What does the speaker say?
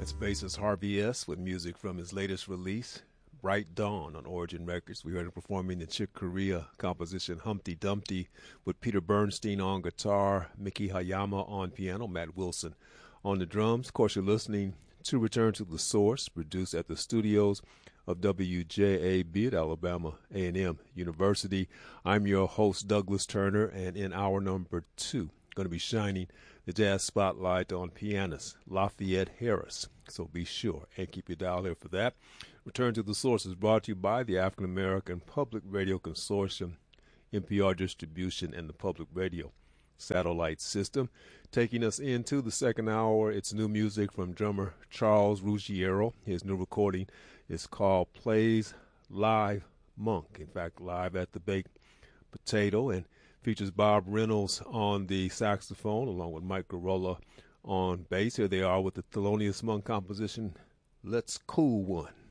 That's bassist Harvey S. with music from his latest release, Bright Dawn, on Origin Records. We heard him performing the Chick Corea composition Humpty Dumpty with Peter Bernstein on guitar, Miki Hayama on piano, Matt Wilson on the drums. Of course, you're listening to Return to the Source, produced at the studios of WJAB at Alabama A&M University. I'm your host, Douglas Turner, and in hour number 2, going to be shining the jazz spotlight on pianist Lafayette Harris. So be sure and keep your dial here for that. Return to the Source is brought to you by the African American Public Radio Consortium, NPR Distribution, and the Public Radio Satellite System. Taking us into the second hour, it's new music from drummer Charles Ruggiero. His new recording is called Plays Live Monk. In fact, live at the Baked Potato, and features Bob Reynolds on the saxophone along with Mike Garola on bass. Here they are with the Thelonious Monk composition, Let's Cool One.